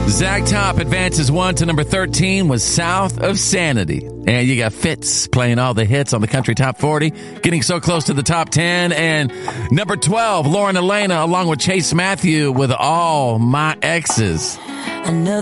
Zach Top advances 1 to number 13 with South of Sanity. And you got Fitz playing all the hits on the Country Top 40, getting so close to the top 10. And number 12, Lauren Elena, along with Chase Matthew with All My Exes.